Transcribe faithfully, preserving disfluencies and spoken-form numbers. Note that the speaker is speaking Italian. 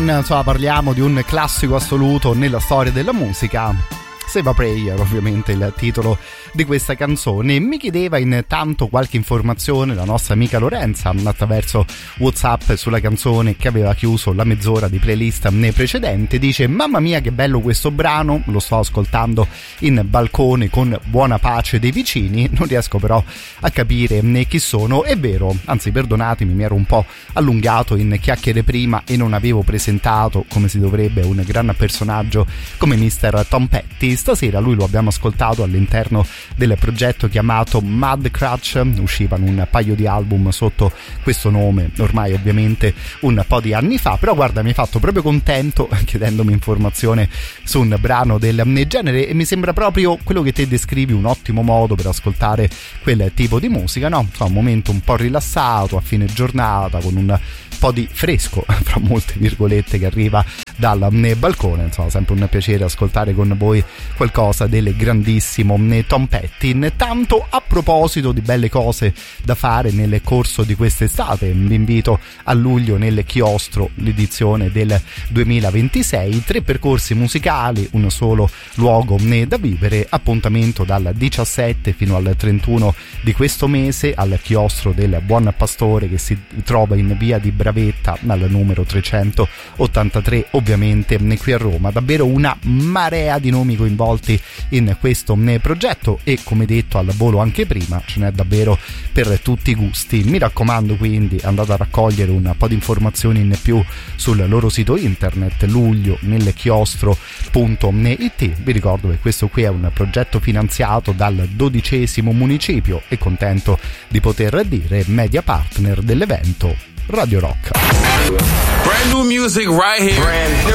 Insomma, parliamo di un classico assoluto nella storia della musica. Save a Prayer, ovviamente il titolo di questa canzone. Mi chiedeva intanto qualche informazione la nostra amica Lorenza attraverso WhatsApp sulla canzone che aveva chiuso la mezz'ora di playlist precedente. Dice: mamma mia che bello questo brano, lo sto ascoltando in balcone con buona pace dei vicini, non riesco però a capire né chi sono. È vero, anzi perdonatemi, mi ero un po' allungato in chiacchiere prima e non avevo presentato come si dovrebbe un gran personaggio come mister Tom Petty. Stasera lui lo abbiamo ascoltato all'interno del progetto chiamato Mad Crutch, uscivano un paio di album sotto questo nome ormai ovviamente un po' di anni fa, però guarda, mi hai fatto proprio contento chiedendomi informazione su un brano del genere e mi sembra proprio quello che te descrivi un ottimo modo per ascoltare quel tipo di musica, no? Insomma, un momento un po' rilassato a fine giornata con un po' di fresco fra molte virgolette che arriva dal balcone. Insomma, sempre un piacere ascoltare con voi qualcosa del grandissimo Tom Petty. Intanto, a proposito di belle cose da fare nel corso di quest'estate, vi invito a luglio nel Chiostro l'edizione del duemilaventisei, tre percorsi musicali, un solo luogo da vivere, appuntamento dal diciassette fino al trentuno di questo mese al Chiostro del Buon Pastore, che si trova in via di Bravetta al numero trecentottantatré, ovviamente qui a Roma. Davvero una marea di nomi coinvolti in questo progetto e, come detto al volo anche prima, ce n'è davvero per tutti i gusti. Mi raccomando, quindi andate a raccogliere un po' di informazioni in più sul loro sito internet luglio nel chiostro punto it. Vi ricordo che questo qui è un progetto finanziato dal dodicesimo municipio e contento di poter dire media partner dell'evento Radio Rock. Brand new music right here. Brand